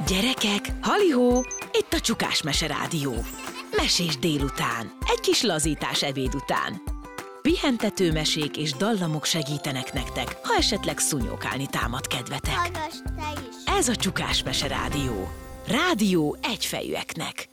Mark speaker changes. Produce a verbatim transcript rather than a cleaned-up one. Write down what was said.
Speaker 1: Gyerekek, halihó, itt a Csukás Mese Rádió. Mesés délután, egy kis lazítás ebéd után. Pihentető mesék és dallamok segítenek nektek, ha esetleg szúnyókálni támad kedvetek.
Speaker 2: Hallgass te is!
Speaker 1: Ez a Csukás Mese Rádió. Rádió egyfejűeknek.